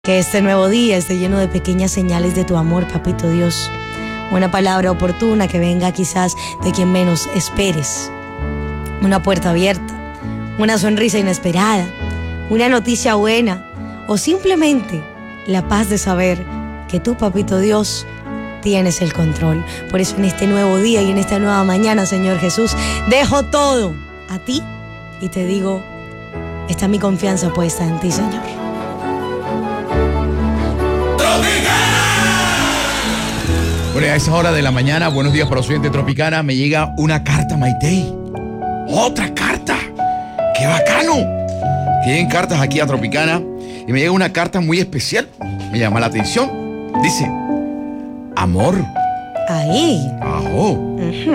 Que este nuevo día esté lleno de pequeñas señales de tu amor, papito Dios. Una palabra oportuna que venga quizás de quien menos esperes. Una puerta abierta, una sonrisa inesperada, una noticia buena o simplemente la paz de saber que tú, papito Dios, tienes el control. Por eso en este nuevo día y en esta nueva mañana, Señor Jesús, dejo todo a ti y te digo, está mi confianza puesta en ti, Señor. Bueno, a esa hora de la mañana, buenos días para los oyentes de Tropicana, me llega una carta, Maitey. ¡Otra carta! ¡Qué bacano! Que lleguen cartas aquí a Tropicana y me llega una carta muy especial. Me llama la atención. Dice, amor. Ahí. Ajo.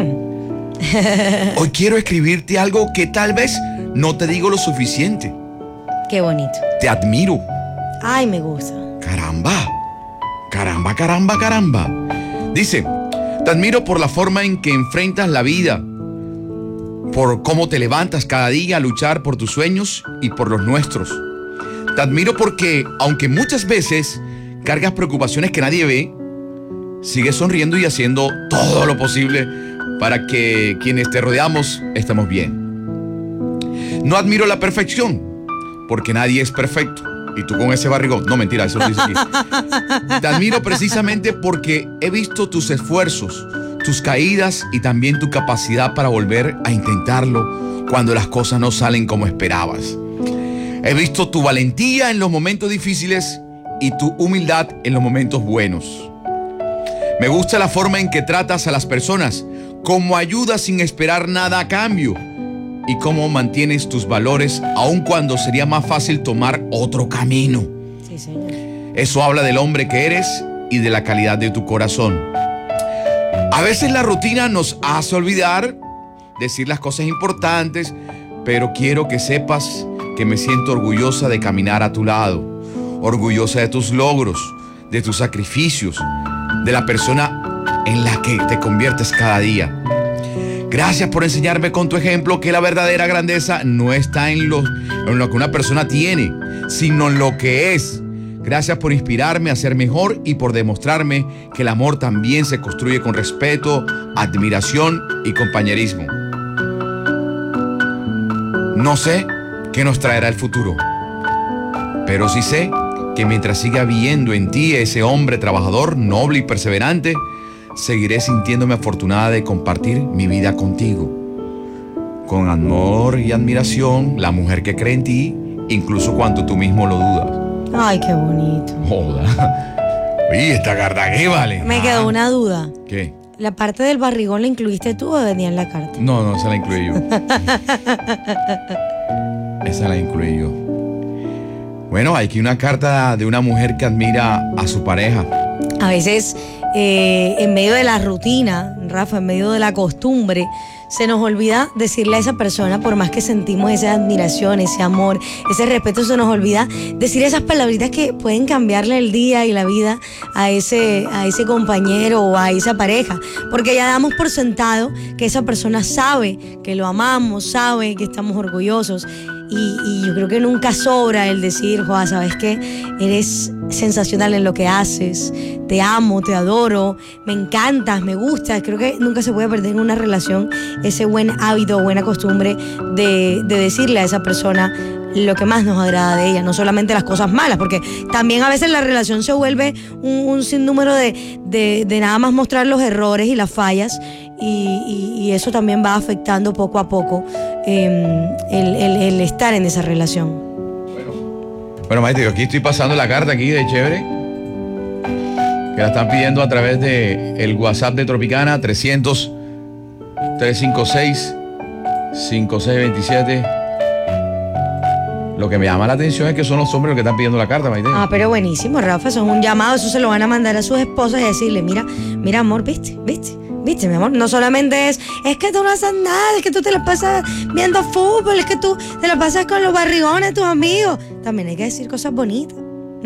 Hoy quiero escribirte algo que tal vez no te digo lo suficiente. Qué bonito. Te admiro. Ay, me gusta. Caramba. Caramba, caramba, caramba. Dice, te admiro por la forma en que enfrentas la vida, por cómo te levantas cada día a luchar por tus sueños y por los nuestros. Te admiro porque, aunque muchas veces cargas preocupaciones que nadie ve, sigues sonriendo y haciendo todo lo posible para que quienes te rodeamos estemos bien. No admiro la perfección, porque nadie es perfecto. Y tú con ese barrigón. No, mentira, eso lo dice aquí. Te admiro precisamente porque he visto tus esfuerzos, tus caídas y también tu capacidad para volver a intentarlo cuando las cosas no salen como esperabas. He visto tu valentía en los momentos difíciles y tu humildad en los momentos buenos. Me gusta la forma en que tratas a las personas, cómo ayudas sin esperar nada a cambio. Y cómo mantienes tus valores aun cuando sería más fácil tomar otro camino. Sí, señor. Eso habla del hombre que eres y de la calidad de tu corazón. A veces la rutina nos hace olvidar decir las cosas importantes, pero quiero que sepas que me siento orgullosa de caminar a tu lado, orgullosa de tus logros, de tus sacrificios, de la persona en la que te conviertes cada día. Gracias por enseñarme con tu ejemplo que la verdadera grandeza no está en lo que una persona tiene, sino en lo que es. Gracias por inspirarme a ser mejor y por demostrarme que el amor también se construye con respeto, admiración y compañerismo. No sé qué nos traerá el futuro, pero sí sé que mientras siga viendo en ti ese hombre trabajador, noble y perseverante, seguiré sintiéndome afortunada de compartir mi vida contigo. Con amor y admiración, la mujer que cree en ti, incluso cuando tú mismo lo dudas. Ay, qué bonito. Joda. Oye, esta carta, ¿qué vale? Me quedó una duda. ¿Qué? ¿La parte del barrigón la incluiste tú o venía en la carta? No, esa la incluí yo. Esa la incluí yo. Bueno, hay aquí una carta de una mujer que admira a su pareja. A veces, en medio de la rutina, Rafa, en medio de la costumbre, se nos olvida decirle a esa persona, por más que sentimos esa admiración, ese amor, ese respeto, se nos olvida decir esas palabritas que pueden cambiarle el día y la vida a ese compañero o a esa pareja, porque ya damos por sentado que esa persona sabe que lo amamos, sabe que estamos orgullosos. Y yo creo que nunca sobra el decir, Joa, ¿sabes qué? Eres sensacional en lo que haces, te amo, te adoro, me encantas, me gustas. Creo que nunca se puede perder en una relación ese buen hábito, buena costumbre de decirle a esa persona lo que más nos agrada de ella, no solamente las cosas malas, porque también a veces la relación se vuelve un sinnúmero de nada más mostrar los errores y las fallas, y eso también va afectando poco a poco el estar en esa relación. Bueno, maestro, aquí estoy pasando la carta aquí de chévere, que la están pidiendo a través de el WhatsApp de Tropicana, 300-356-5627. Lo que me llama la atención es que son los hombres los que están pidiendo la carta, Maite. Ah, pero buenísimo, Rafa, eso es un llamado, eso se lo van a mandar a sus esposas y decirle, mira, amor, viste, mi amor, no solamente es que tú no haces nada, es que tú te la pasas viendo fútbol, es que tú te la pasas con los barrigones de tus amigos. También hay que decir cosas bonitas.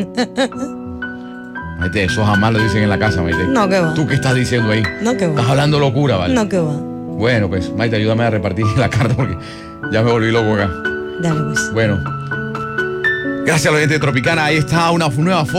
Maite, eso jamás lo dicen en la casa, Maite. No, que va. ¿Tú qué estás diciendo ahí? No, que va. Estás hablando locura, ¿vale? No, que va. Bueno, pues, Maite, ayúdame a repartir la carta porque ya me volví loco acá. Dale, pues. Bueno. Gracias a la gente de Tropicana. Ahí está una nueva